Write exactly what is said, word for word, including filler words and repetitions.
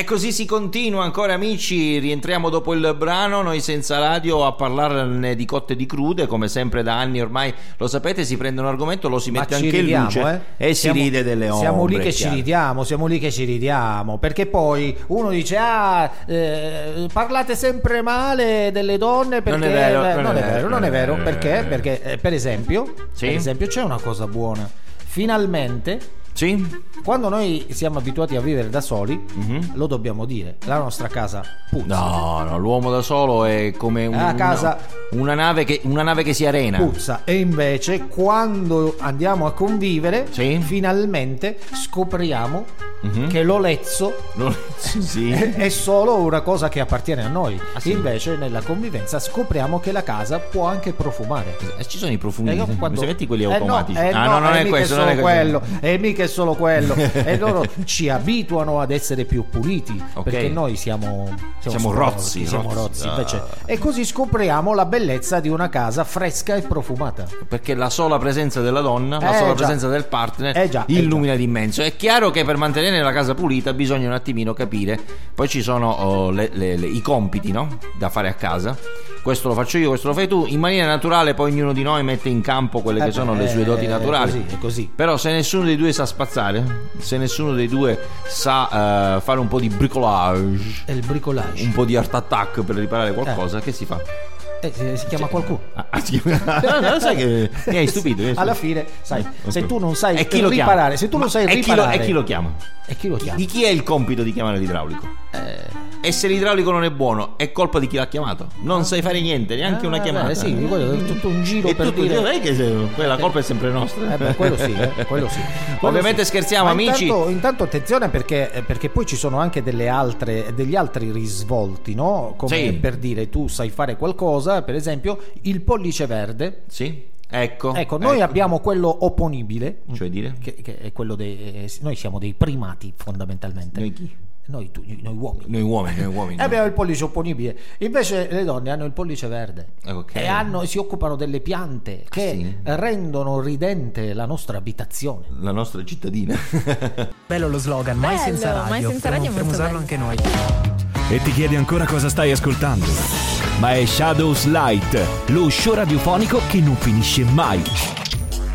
E così si continua ancora, amici. Rientriamo dopo il brano, noi senza radio, a parlarne di cotte e di crude, come sempre da anni ormai. Lo sapete, si prende un argomento, lo si mette Ma anche ridiamo, in luce eh? e siamo, si ride delle ombre. Siamo lì che chiaro. ci ridiamo, siamo lì che ci ridiamo, perché poi uno dice ah, eh, parlate sempre male delle donne perché non è vero, eh, non, non è è vero, non è vero, eh, perché? Perché eh, per esempio, sì? per esempio c'è una cosa buona. Finalmente, sì? quando noi siamo abituati a vivere da soli, mm-hmm. lo dobbiamo dire, la nostra casa puzza. No, no, l'uomo da solo è come un, la casa una, una, nave che, una nave che si arena. Puzza. E invece quando andiamo a convivere, sì? finalmente scopriamo mm-hmm. che l'olezzo, l'olezzo sì. è, è solo una cosa che appartiene a noi. Ah, sì? Invece nella convivenza scopriamo che la casa può anche profumare. E ci sono i profumi, eh, quando... mi metti quelli eh, automatici? No, eh, ah no, no, non è, è questo, solo non è quello, è mica solo quello. E loro ci abituano ad essere più puliti, okay. perché noi siamo siamo, siamo rozzi, siamo rozzi. rozzi invece. E così scopriamo la bellezza di una casa fresca e profumata, perché la sola presenza della donna, eh, la sola già. presenza del partner eh, già, illumina eh, d'immenso. È chiaro che per mantenere la casa pulita bisogna un attimino capire, poi ci sono oh, le, le, le, i compiti, no? Da fare a casa. Questo lo faccio io, questo lo fai tu, in maniera naturale. Poi ognuno di noi mette in campo quelle eh, che sono le sue doti naturali. È così, è così. Però se nessuno dei due sa spazzare, se nessuno dei due sa uh, fare un po' di bricolage, è il bricolage, un po' di art attack per riparare qualcosa, eh. che si fa? Eh, si, si chiama cioè, qualcuno. Ah, si chiama... no, no, sai che mi hai stupito. Mi hai stupito. Alla fine, sai, okay. se tu non sai e chi riparare, se tu non sai e riparare, chi lo, e chi lo chiama? E chi lo chiama? Di chi è il compito di chiamare l'idraulico? Eh... E se l'idraulico non è buono, è colpa di chi l'ha chiamato. Non sai fare niente, neanche ah, una chiamata. Beh, sì, quello è tutto un giro e per tutto, dire. Non è che se, quella colpa è sempre nostra. Eh beh, quello sì, eh, quello sì. Quello Ovviamente sì. scherziamo, Ma amici. Intanto, intanto attenzione perché, perché poi ci sono anche delle altre, degli altri risvolti, no? Come sì. per dire tu sai fare qualcosa, per esempio il pollice verde. Sì. Ecco, ecco, noi ecco. abbiamo quello opponibile, cioè dire? Che, che è quello dei. Noi siamo dei primati fondamentalmente. Noi chi? Noi, tu, noi uomini. Noi uomini, noi uomini. E abbiamo il pollice opponibile. Invece le donne hanno il pollice verde. Okay. E hanno, si occupano delle piante che sì. rendono ridente la nostra abitazione. La nostra cittadina. Bello lo slogan, mai Bello, senza radio. mai senza radio, potremmo usarlo bello. anche noi. E ti chiedi ancora cosa stai ascoltando? Ma è Shadows Light, lo show radiofonico che non finisce mai.